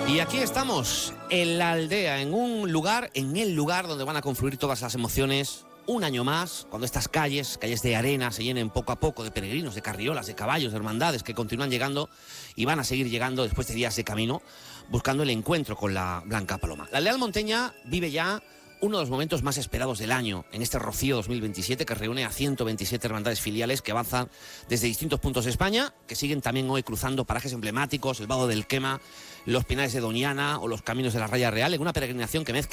Y aquí estamos, en la aldea, en un lugar, en el lugar donde van a confluir todas las emociones. Un año más, cuando estas calles de arena, se llenen poco a poco de peregrinos, de carriolas, de caballos, de hermandades que continúan llegando y van a seguir llegando después de días de camino, buscando el encuentro con la Blanca Paloma. La aldea almonteña vive ya uno de los momentos más esperados del año, en este Rocío 2027, que reúne a 127 hermandades filiales que avanzan desde distintos puntos de España, que siguen también hoy cruzando parajes emblemáticos, el Vado del Quema, los Pinares de Doñana o los Caminos de la Raya Real, en una peregrinación que mezcla